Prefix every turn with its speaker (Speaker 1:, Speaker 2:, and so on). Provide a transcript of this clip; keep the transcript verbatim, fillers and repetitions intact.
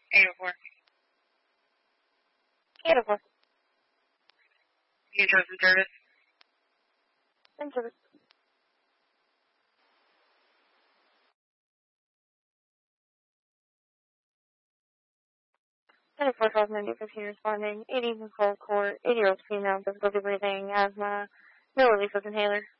Speaker 1: eight oh four.
Speaker 2: eight oh four.
Speaker 1: You chose in service.
Speaker 2: In service. twenty-four thousand ninety fifteen responding. eighty Nicole Court. eighty-year-old female, difficulty breathing, asthma. No release with inhaler.